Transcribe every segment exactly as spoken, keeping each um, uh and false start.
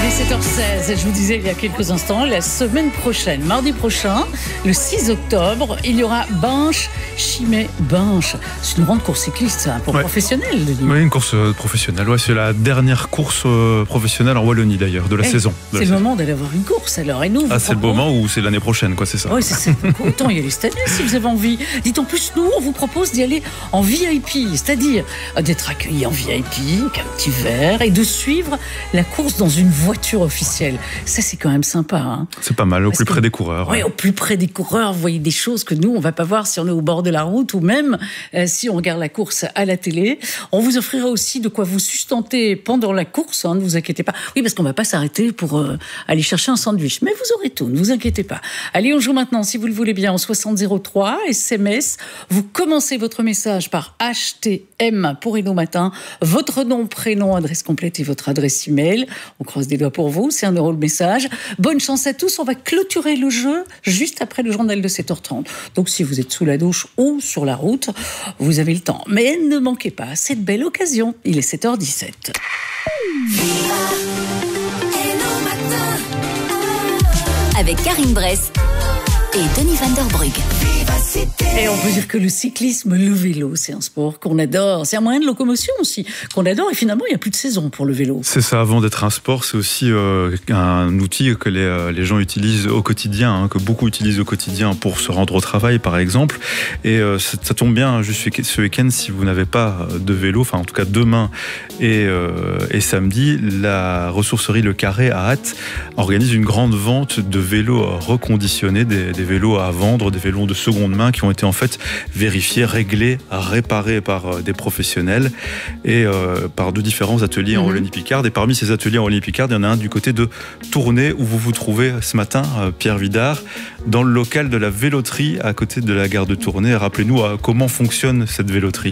sept heures seize, je vous disais il y a quelques instants, la semaine prochaine, mardi prochain, le six octobre, il y aura Binche, Chimay Binche. C'est une grande course cycliste, ça, pour ouais. professionnels. Oui, une course euh, professionnelle. Ouais, c'est la dernière course euh, professionnelle en Wallonie d'ailleurs, de la hey, saison. De c'est la le saison. moment d'aller avoir une course alors. Et nous, ah, c'est le moment ou c'est l'année prochaine, quoi, c'est ça. Oui, c'est, c'est autant y aller cette année si vous avez envie. Dites en plus, nous, on vous propose d'y aller en V I P, c'est-à-dire d'être accueilli en V I P, avec un petit verre, et de suivre la course dans une voiture officielle. Ça, c'est quand même sympa. Hein. C'est pas mal, au Parce plus que, près des coureurs. Oui, ouais. au plus près des coureurs, vous voyez des choses que nous, on va pas voir si on est au bord de la route ou même euh, si on regarde la course à la télé. On vous offrira aussi de quoi vous sustenter pendant la course, hein, ne vous inquiétez pas. Oui, parce qu'on va pas s'arrêter pour euh, aller chercher un sandwich. Mais vous aurez tout, ne vous inquiétez pas. Allez, on joue maintenant, si vous le voulez bien, en soixante zéro trois, S M S. Vous commencez votre message par H T M pour Hello Matin. Votre nom, prénom, adresse complète et votre adresse email. On croise des doigts pour vous, c'est un euro le message. Bonne chance à tous, on va clôturer le jeu juste après le journal de sept heures trente. Donc si vous êtes sous la douche ou sur la route, vous avez le temps. Mais ne manquez pas cette belle occasion, il est sept heures dix-sept. Avec Karine Bress et Denis Van Der Brugge. Et on peut dire que le cyclisme, le vélo, c'est un sport qu'on adore. C'est un moyen de locomotion aussi, qu'on adore. Et finalement, il n'y a plus de saison pour le vélo. C'est ça, avant d'être un sport, c'est aussi euh, un outil que les, euh, les gens utilisent au quotidien, hein, que beaucoup utilisent au quotidien pour se rendre au travail, par exemple. Et euh, ça, ça tombe bien, juste ce week-end, si vous n'avez pas de vélo, enfin en tout cas demain et, euh, et samedi, la ressourcerie Le Carré à Ath organise une grande vente de vélos reconditionnés, des, des vélos à vendre, des vélos de seconde main qui ont été en fait vérifiés, réglés, réparés par des professionnels et euh, par deux différents ateliers mmh. en Wallonie-Picarde. Et parmi ces ateliers en Wallonie-Picarde, il y en a un du côté de Tournai où vous vous trouvez ce matin, euh, Pierre Vidard, dans le local de la véloterie à côté de la gare de Tournai. Rappelez-nous euh, comment fonctionne cette véloterie.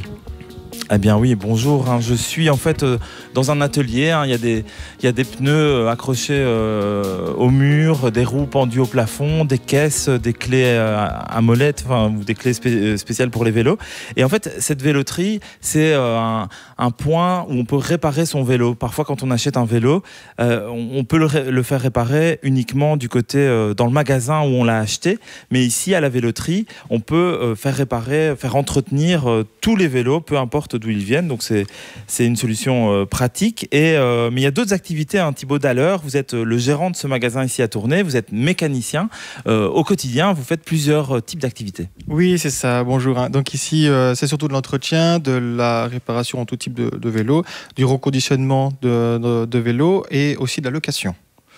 Eh bien oui, bonjour. Hein. Je suis en fait euh, dans un atelier. Hein. Il y a des, il y a des pneus euh, accrochés euh, au mur, des roues pendues au plafond, des caisses, des clés euh, à molette, enfin ou des clés spé- spéciales pour les vélos. Et en fait, cette véloterie, c'est euh, un, un point où on peut réparer son vélo. Parfois, quand on achète un vélo, euh, on, on peut le, ré- le faire réparer uniquement du côté euh, dans le magasin où on l'a acheté. Mais ici, à la véloterie, on peut euh, faire réparer, faire entretenir euh, tous les vélos, peu importe d'où ils viennent, donc c'est, c'est une solution euh, pratique. Et, euh, mais il y a d'autres activités, hein. Thibaut Daller, vous êtes le gérant de ce magasin ici à Tournai, vous êtes mécanicien. Euh, au quotidien, vous faites plusieurs euh, types d'activités. Oui, c'est ça, bonjour. Hein. Donc ici, euh, c'est surtout de l'entretien, de la réparation en tout type de, de vélo, du reconditionnement de, de, de vélos et aussi de la location.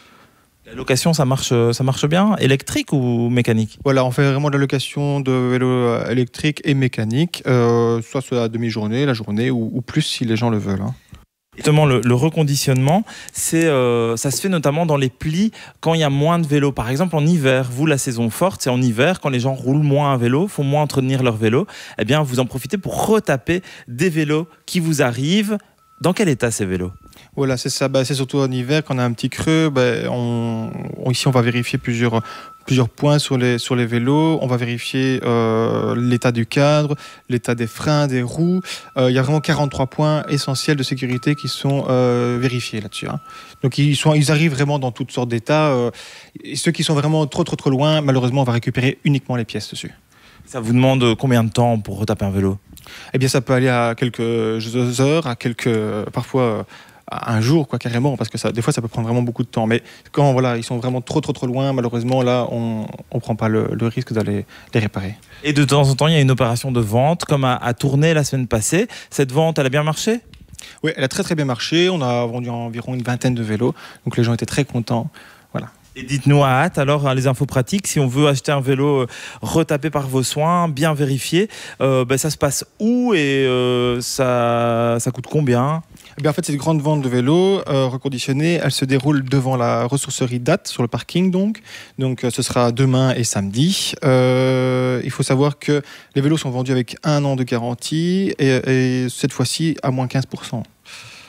La location, ça marche, ça marche bien, électrique ou mécanique ? Voilà, on fait vraiment de la location de vélos électriques et mécaniques, euh, soit sur la demi-journée, la journée ou, ou plus si les gens le veulent. Hein. Justement, le, le reconditionnement, c'est, euh, ça se fait notamment dans les plis quand il y a moins de vélos. Par exemple, en hiver, vous, la saison forte, c'est en hiver, quand les gens roulent moins à vélo, font moins entretenir leur vélo, eh bien, vous en profitez pour retaper des vélos qui vous arrivent. Dans quel état ces vélos ? Voilà, c'est ça. Bah, c'est surtout en hiver, quand on a un petit creux, bah, on, on, ici on va vérifier plusieurs, plusieurs points sur les, sur les vélos. On va vérifier euh, l'état du cadre, l'état des freins, des roues. Euh, il y a vraiment quarante-trois points essentiels de sécurité qui sont euh, vérifiés là-dessus. Hein. Donc ils, sont, ils arrivent vraiment dans toutes sortes d'états. Euh, et ceux qui sont vraiment trop trop trop loin, malheureusement, on va récupérer uniquement les pièces dessus. Ça vous demande combien de temps pour retaper un vélo ? Eh bien, ça peut aller à quelques heures, à quelques, parfois à un jour, quoi, carrément, parce que ça, des fois, ça peut prendre vraiment beaucoup de temps. Mais quand voilà, ils sont vraiment trop, trop, trop loin, malheureusement, là, on ne prend pas le, le risque d'aller les réparer. Et de temps en temps, il y a une opération de vente, comme à, à Tournai la semaine passée. Cette vente, elle a bien marché ? Oui, elle a très, très bien marché. On a vendu environ une vingtaine de vélos, donc les gens étaient très contents. Voilà. Et dites-nous à hâte, alors, les infos pratiques, si on veut acheter un vélo euh, retapé par vos soins, bien vérifié, euh, ben, ça se passe où et euh, ça, ça coûte combien ? Eh bien, en fait, cette grande vente de vélos euh, reconditionnés, elle se déroule devant la ressourcerie D A T, sur le parking donc. Donc, euh, ce sera demain et samedi. Euh, il faut savoir que les vélos sont vendus avec un an de garantie et, et cette fois-ci à moins quinze pour cent. Bon,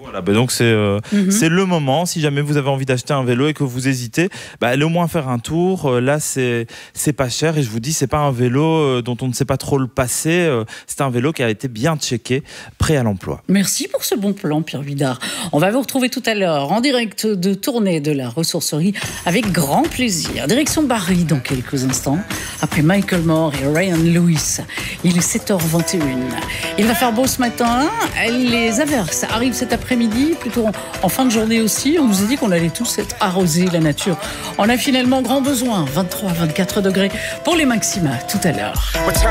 Voilà, bah donc c'est euh, mm-hmm. c'est le moment. Si jamais vous avez envie d'acheter un vélo et que vous hésitez, bah, allez au moins faire un tour. Euh, là, c'est c'est pas cher et je vous dis, c'est pas un vélo euh, dont on ne sait pas trop le passer. Euh, c'est un vélo qui a été bien checké, prêt à l'emploi. Merci pour ce bon plan, Pierre Vidard. On va vous retrouver tout à l'heure en direct de tournée de la ressourcerie avec grand plaisir. Direction Bari dans quelques instants. Après Michael Moore et Ryan Lewis, il est sept heures vingt et une. Il va faire beau ce matin. Les averses arrivent cet après-midi, plutôt en fin de journée aussi. On nous a dit qu'on allait tous être arrosés, la nature. On a finalement grand besoin. vingt-trois à vingt-quatre degrés pour les maxima tout à l'heure.